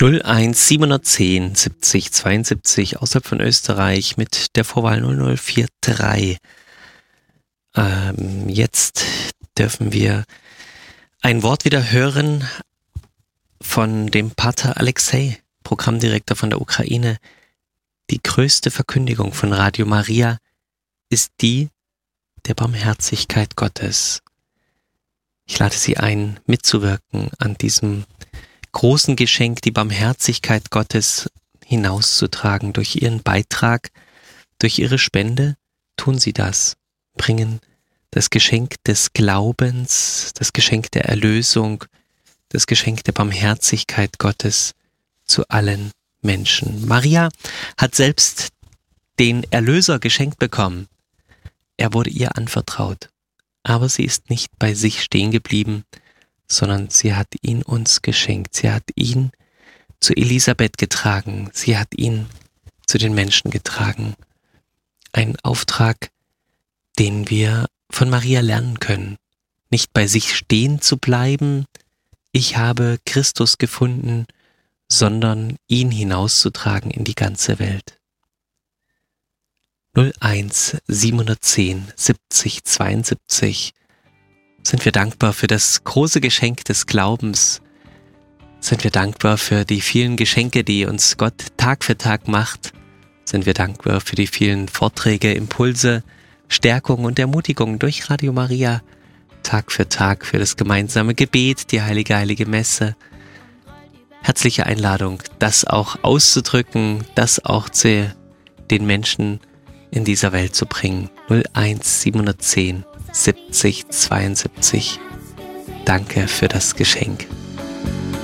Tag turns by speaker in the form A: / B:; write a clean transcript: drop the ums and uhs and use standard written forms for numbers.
A: 01 710 70 72 außerhalb von Österreich mit der Vorwahl 0043. Jetzt dürfen wir ein Wort wieder hören von dem Pater Alexei, Programmdirektor von der Ukraine. Die größte Verkündigung von Radio Maria ist die der Barmherzigkeit Gottes. Ich lade Sie ein, mitzuwirken an diesem großen Geschenk, die Barmherzigkeit Gottes hinauszutragen. Durch Ihren Beitrag, durch Ihre Spende tun Sie das, bringen das Geschenk des Glaubens, das Geschenk der Erlösung, das Geschenk der Barmherzigkeit Gottes zu allen Menschen. Maria hat selbst den Erlöser geschenkt bekommen. Er wurde ihr anvertraut. Aber sie ist nicht bei sich stehen geblieben, sondern sie hat ihn uns geschenkt. Sie hat ihn zu Elisabeth getragen. Sie hat ihn zu den Menschen getragen. Ein Auftrag, den wir von Maria lernen können. Nicht bei sich stehen zu bleiben, ich habe Christus gefunden, sondern ihn hinauszutragen in die ganze Welt. 01 710 70 72 sind wir dankbar für das große Geschenk des Glaubens. Sind wir dankbar für die vielen Geschenke, die uns Gott Tag für Tag macht. Sind wir dankbar für die vielen Vorträge, Impulse, Stärkung und Ermutigung durch Radio Maria. Tag für Tag für das gemeinsame Gebet, die heilige Messe. Herzliche Einladung, das auch auszudrücken, das auch zu den Menschen in dieser Welt zu bringen. 01 710 70 72. Danke für das Geschenk.